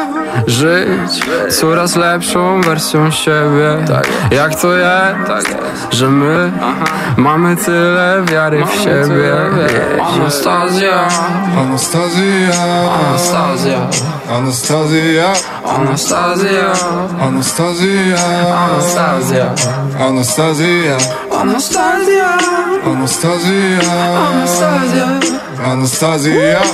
żyć coraz lepszą wersją siebie. Jak to jest, że my mamy tyle wiary w siebie. Anastazja, Anastazja, Anastazja, Anastazja, Anastazja, Anastazja, Anastazja, Anastazja, Anastazja, Anastazja, Anastazja. Anastazja.